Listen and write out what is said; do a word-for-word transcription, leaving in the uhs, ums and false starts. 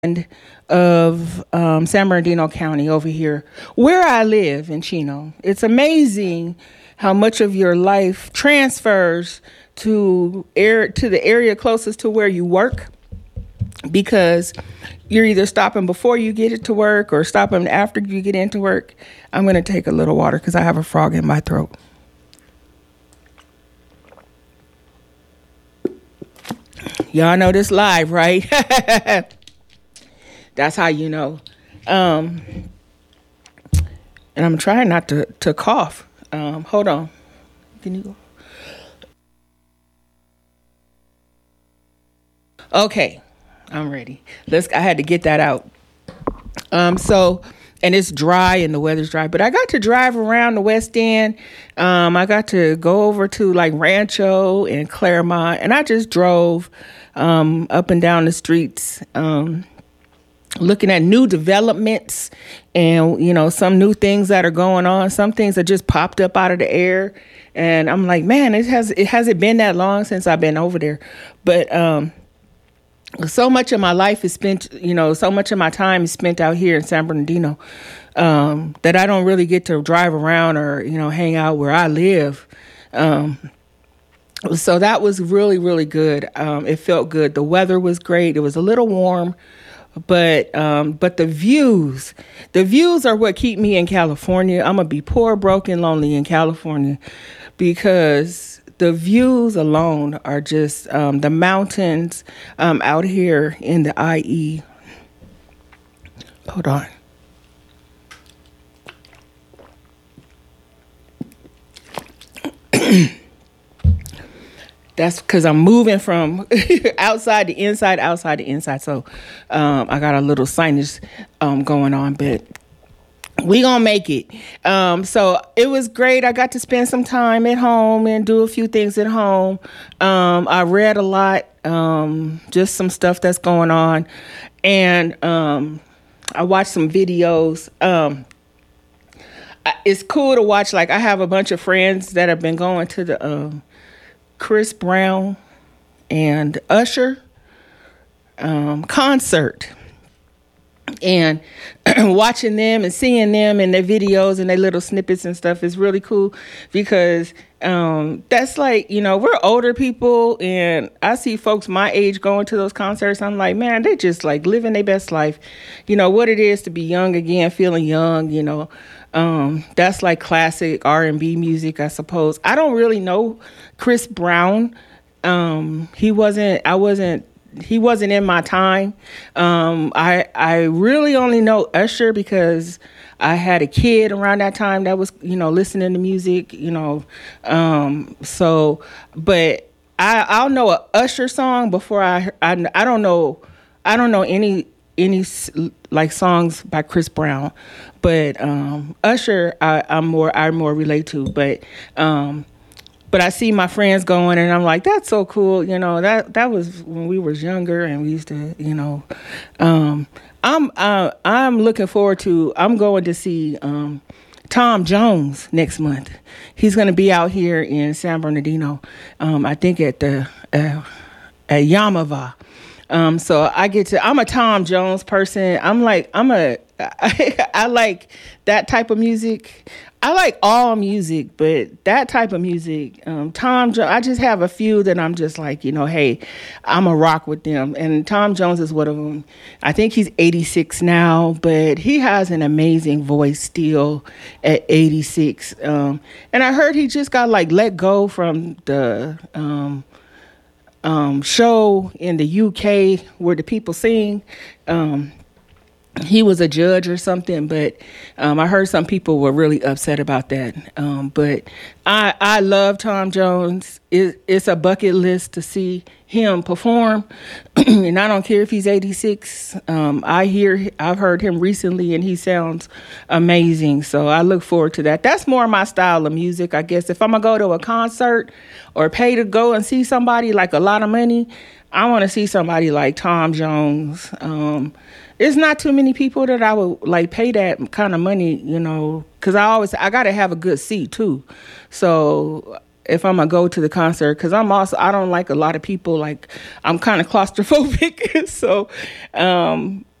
of um, San Bernardino County over here, where I live in Chino. It's amazing how much of your life transfers to air to the area closest to where you work, because you're either stopping before you get it to work or stopping after you get into work. I'm going to take a little water because I have a frog in my throat. Y'all know this live, right? That's how you know. Um, and I'm trying not to, to cough. Um, hold on. Can you go? Okay, I'm ready. Let's. I had to get that out. Um, so, and it's dry and the weather's dry, but I got to drive around the West End. Um, I got to go over to like Rancho and Claremont, and I just drove um, up and down the streets, um, looking at new developments and, you know, some new things that are going on. Some things that just popped up out of the air, and I'm like, man, it has it hasn't been that long since I've been over there, but um. So much of my life is spent, you know, so much of my time is spent out here in San Bernardino um, that I don't really get to drive around or, you know, hang out where I live. Um, so that was really, really good. Um, it felt good. The weather was great. It was a little warm, but um, but the views, the views are what keep me in California. I'm going to be poor, broke, and lonely in California because the views alone are just um, the mountains um, out here in the I E. Hold on. That's because I'm moving from outside to inside, outside to inside. So um, I got a little sinus um, going on, but we gonna make it. Um, so it was great. I got to spend some time at home and do a few things at home. Um, I read a lot, um, just some stuff that's going on. And um, I watched some videos. Um, it's cool to watch. Like, I have a bunch of friends that have been going to the um, Chris Brown and Usher um, concert. And watching them and seeing them and their videos and their little snippets and stuff is really cool, because um, that's like, you know, we're older people, and I see folks my age going to those concerts. I'm like, man, they just like living their best life. You know, what it is to be young again, feeling young, you know. Um, that's like classic R and B music, I suppose. I don't really know Chris Brown. Um, he wasn't, I wasn't, He wasn't in my time. Um, I I really only know Usher because I had a kid around that time that was, you know, listening to music, you know. Um, so, but I I'll know a Usher song before I I I don't know I don't know any any like songs by Chris Brown, but um, Usher I, I'm more I more relate to, but. Um, But I see my friends going, and I'm like, that's so cool. You know, that that was when we was younger, and we used to, you know. Um, I'm uh, I'm looking forward to. I'm going to see um, Tom Jones next month. He's going to be out here in San Bernardino. Um, I think at the uh, at Yamava. Um, so I get to. I'm a Tom Jones person. I'm like I'm a. I, I like that type of music. I like all music, but that type of music, um, Tom Jones, I just have a few that I'm just like, you know, hey, I'm a rock with them. And Tom Jones is one of them. I think he's eighty-six now, but he has an amazing voice still at eighty-six. Um, and I heard he just got like let go from the um, um, show in the U K where the people sing. Um, He was a judge or something, but um, I heard some people were really upset about that. Um, but I I love Tom Jones. It, it's a bucket list to see him perform, and I don't care if he's eighty-six. Um, I hear I've heard him recently, and he sounds amazing. So I look forward to that. That's more my style of music, I guess. If I'm gonna go to a concert or pay to go and see somebody like a lot of money, I want to see somebody like Tom Jones. Um, It's not too many people that I would like pay that kind of money, you know, because I always, I got to have a good seat too. So if I'm gonna go to the concert, because I'm also I don't like a lot of people. Like I'm kind of claustrophobic, so um,